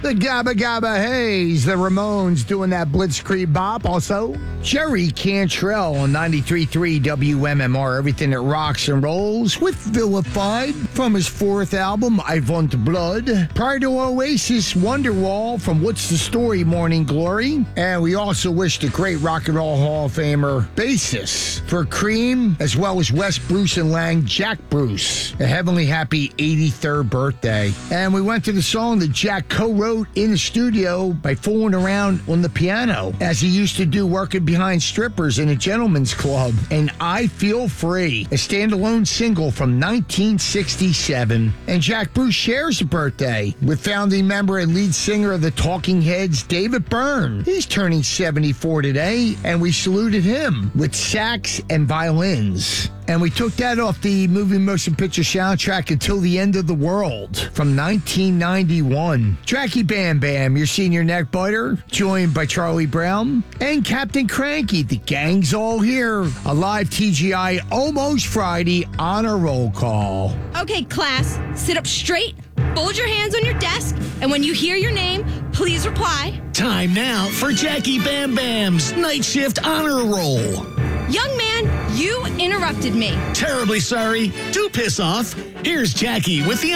The Gabba Gabba Haze, the Ramones doing that Blitzkrieg bop. Also, Jerry Cantrell on 93.3 WMMR, everything that rocks and rolls, with Vilified from his fourth album, I Want Blood. Prior to Oasis, Wonderwall from What's the Story, Morning Glory. And we also wish the great Rock and Roll Hall of Famer, bassist for Cream, as well as Wes Bruce and Lang, Jack Bruce, a heavenly happy 83rd birthday. And we went to the song that Jack co-wrote in the studio by fooling around on the piano, as he used to do working behind strippers in a gentleman's club. And I Feel Free, a standalone single from 1967. And Jack Bruce shares a birthday with founding member and lead singer of the Talking Heads, David Byrne. He's turning 74 today, and we saluted him with sax and violins. And we took that off the movie motion picture soundtrack Until the End of the World from 1991. Tracky Bam Bam, your senior neckbiter, joined by Charlie Brown and Captain Cranky. The gang's all here. A live TGI Almost Friday on a roll call. Okay, class, sit up straight, fold your hands on your desk, and when you hear your name, please reply. Time now for Jackie Bam Bam's Night Shift Honor Roll. Young man, you interrupted me. Terribly sorry. Do piss off. Here's Jackie with the